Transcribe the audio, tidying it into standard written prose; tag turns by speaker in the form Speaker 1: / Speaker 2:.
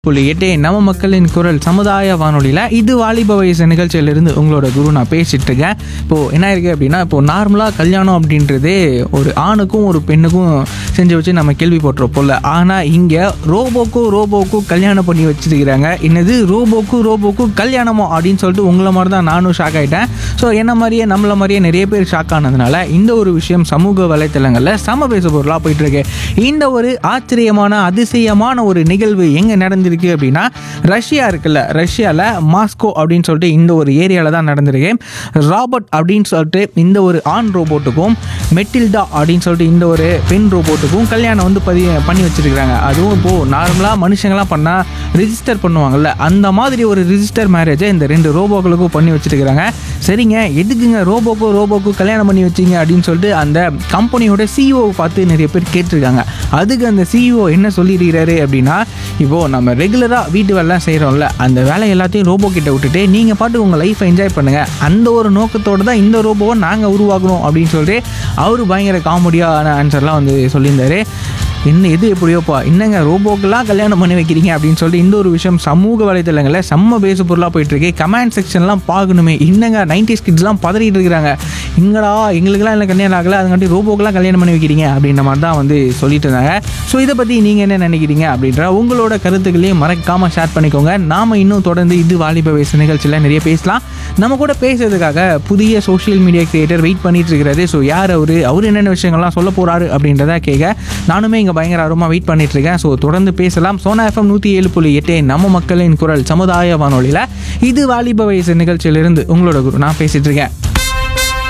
Speaker 1: 8 நம்ம மக்களின் குரல் சமுதாய வானொலியில் இது வாலிப வயசு நிகழ்ச்சியிலிருந்து உங்களோட குரு நான் பேசிட்டு இருக்கேன். இப்போது என்ன இருக்குது அப்படின்னா, இப்போது நார்மலாக கல்யாணம் அப்படின்றதே ஒரு ஆணுக்கும் ஒரு பெண்ணுக்கும் செஞ்சு வச்சு நம்ம கேள்விப்பட்டிருப்போம் போல். ஆனால் இங்கே ரோபோக்கும் கல்யாணம் பண்ணி வச்சுருக்கிறாங்க. என்னது ரோபோக்கும் கல்யாணமோ அப்படின்னு சொல்லிட்டு உங்களை மாதிரி தான் நானும் ஷாக் ஆகிட்டேன். ஸோ என்ன மாதிரியே நம்மள மாதிரியே நிறைய பேர் ஷாக் ஆனதுனால இந்த ஒரு விஷயம் சமூக வலைத்தளங்களில் சம பேச பொருளாக போயிட்டுருக்கு. இந்த ஒரு ஆச்சரியமான அதிசயமான ஒரு நிகழ்வு எங்கே நடந்திருக்கு அப்படின்னா, ரஷ்யா இருக்குல்ல, ரஷ்யாவில் மாஸ்கோ அப்படின்னு சொல்லிட்டு இந்த ஒரு ஏரியாவில் தான் நடந்திருக்கு. ராபர்ட் அப்படின்னு சொல்லிட்டு இந்த ஒரு ஆண் ரோபோட்டுக்கும் மெட்டில்டா அப்படின்னு சொல்லிட்டு இந்த ஒரு பெண் ரோபோட்டுக்கும் கல்யாணம் வந்து பண்ணி வச்சிருக்கிறாங்க. அதுவும் இப்போது நார்மலாக மனுஷங்களாம் பண்ணால் ரிஜிஸ்டர் பண்ணுவாங்கல்ல, அந்த மாதிரி ஒரு ரிஜிஸ்டர் மேரேஜை இந்த ரெண்டு ரோபோக்களுக்கும் பண்ணி வச்சிருக்கிறாங்க. சரிங்க, எதுக்குங்க ரோபோக்கு கல்யாணம் பண்ணி வச்சிங்க அப்படின்னு சொல்லிட்டு அந்த கம்பெனியோட சிஇஓ பார்த்து நிறைய பேர் கேட்டிருக்காங்க. அதுக்கு அந்த சிஇஓ என்ன சொல்லியிருக்கிறாரு அப்படின்னா, இப்போது நம்ம ரெகுலராக வீட்டு வேலைலாம் செய்கிறோம்ல, அந்த வேலை எல்லாத்தையும் ரோபோ கிட்ட விட்டுட்டு நீங்கள் பாட்டு உங்கள் லைஃப்பை என்ஜாய் பண்ணுங்கள், அந்த ஒரு நோக்கத்தோடு தான் இந்த ரோபோவை நாங்கள் உருவாக்கணும் அப்படின்னு சொல்லிட்டு அவர் பயங்கர காமெடியான ஆன்சர்லாம் வந்து சொல்லியிருந்தாரு. எது எப்படியோப்பா, என்னங்க ரோபோக்கெல்லாம் கல்யாணம் பண்ணி வைக்கிறீங்க அப்படின்னு சொல்லிட்டு இந்த ஒரு விஷயம் சமூக வலைத்தளங்களில் செம்ம பேசு பொருளாக போயிட்டுருக்கு. கமெண்ட் செக்ஷன்லாம் பார்க்கணுமே, என்னங்க 90s கிட்ஸ்லாம் பதறிட்டு இருக்கிறாங்க, எங்கடா எங்களுக்கெல்லாம் இல்லை கல்யாணம் ஆகலை, அதுக்காண்டி ரோபோக்கெல்லாம் கல்யாணம் பண்ணி வைக்கிறீங்க அப்படின்ற மாதிரி தான் வந்து சொல்லிட்டு இருந்தாங்க. ஸோ இதை பற்றி நீங்கள் என்ன நினைக்கிறீங்க அப்படின்ற உங்களோட கருத்துக்களையும் மறக்காமல் ஷேர் பண்ணிக்கோங்க. நாம் இன்னும் தொடர்ந்து இது வாலிப வயசு நிகழ்ச்சியில் நிறைய பேசலாம். நம்ம கூட பேசுறதுக்காக புதிய சோஷியல் மீடியா கிரியேட்டர் வெயிட் பண்ணிட்டு இருக்கிறாரு. ஸோ யார் அவர் என்னென்ன விஷயங்கள்லாம் சொல்ல போகிறாரு அப்படின்றத கேட்க நானுமே இங்கே பயங்கர ஆர்வமாக வெயிட் பண்ணிட்டு இருக்கேன். ஸோ தொடர்ந்து பேசலாம். சோனா FM 107.8 நம்ம மக்களின் குரல் சமுதாய வானொலியில் இது வாலிப வயசு நிகழ்ச்சியிலிருந்து உங்களோட குரு நான் பேசிட்டு இருக்கேன்.